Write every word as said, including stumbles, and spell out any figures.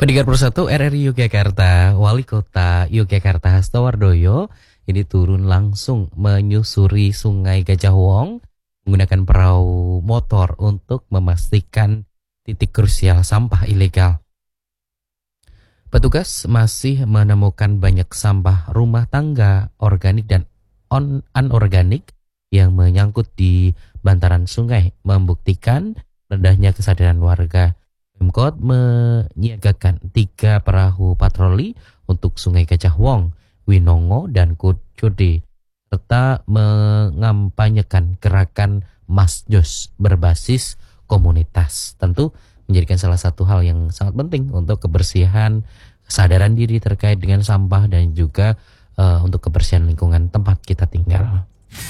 Pendengar Persatu R R I Yogyakarta, Wali Kota Yogyakarta Hasto Wardoyo ini turun langsung menyusuri Sungai Gajah Wong menggunakan perahu motor untuk memastikan titik krusial sampah ilegal. Petugas masih menemukan banyak sampah rumah tangga, organik dan on anorganik yang menyangkut di bantaran sungai, membuktikan rendahnya kesadaran warga. Pemkot menyiagakan tiga perahu patroli untuk Sungai Gajah Wong, Winongo, dan Kudjode, serta mengampanyekan gerakan Masjos berbasis komunitas. Tentu menjadikan salah satu hal yang sangat penting untuk kebersihan, kesadaran diri terkait dengan sampah, dan juga uh, untuk kebersihan lingkungan tempat kita tinggal.